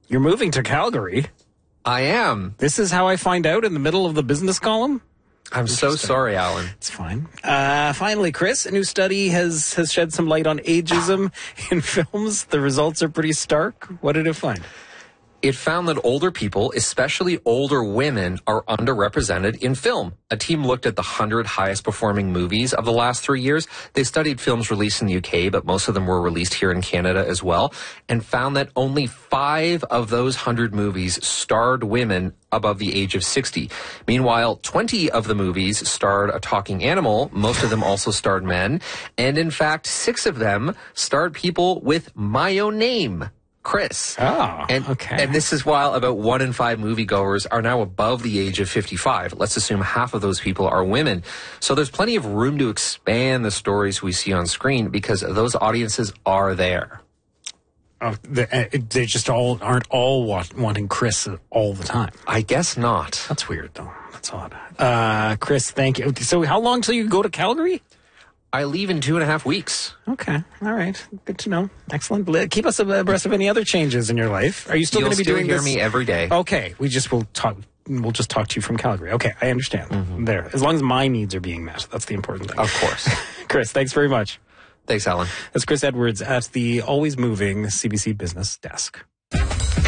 You're moving to Calgary. I am. This is how I find out in the middle of the business column? I'm so sorry, Alan. It's fine. Finally, Chris, a new study has shed some light on ageism in films. The results are pretty stark. What did it find? It found that older people, especially older women, are underrepresented in film. A team looked at the 100 highest performing movies of the last 3 years. They studied films released in the UK, but most of them were released here in Canada as well, and found that only 5 of those 100 movies starred women above the age of 60. Meanwhile, 20 of the movies starred a talking animal. Most of them also starred men. And in fact, 6 of them starred people with my own name. Chris. Oh, okay. And this is while about 1 in 5 moviegoers are now above the age of 55. Let's assume half of those people are women. So there's plenty of room to expand the stories we see on screen because those audiences are there. Oh, they just aren't all wanting Chris all the time. I guess not. That's weird, though. That's odd. Chris, thank you. So how long till you go to Calgary? I leave in 2.5 weeks. Okay. All right. Good to know. Excellent. Keep us abreast of any other changes in your life. Are you still going to be doing hear this? me every day. Okay. We'll just talk to you from Calgary. Okay. I understand. Mm-hmm. There. As long as my needs are being met. That's the important thing. Of course. Chris, thanks very much. Thanks, Alan. That's Chris Edwards at the always moving CBC Business Desk.